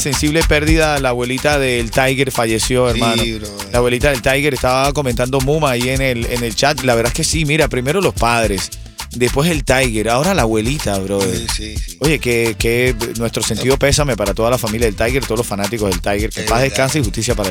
Sensible pérdida, la abuelita del Tiger falleció, hermano. Sí, bro. La abuelita del Tiger estaba comentando Muma ahí en el chat. La verdad es que sí, mira, primero los padres, después el Tiger, ahora la abuelita, bro. Sí. Oye, que nuestro sentido pésame para toda la familia del Tiger, todos los fanáticos del Tiger. Que paz descanse y justicia para